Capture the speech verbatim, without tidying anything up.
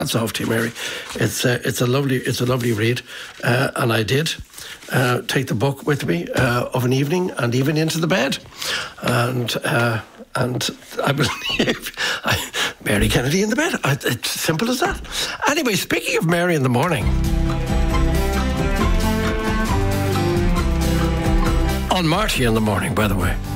That's off to you, Mary. It's uh, it's a lovely it's a lovely read, uh, and I did uh, take the book with me uh, of an evening and even into the bed, and uh, and I believe I, Mary Kennedy in the bed. I, it's simple as that. Anyway, speaking of Mary in the morning, on Marty in the morning, by the way.